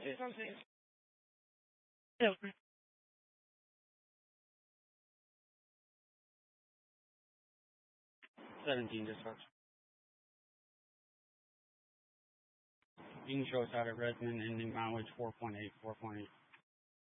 say something? 17 dispatch. Being shows out at Redmond, ending mileage 4.8, 4.8.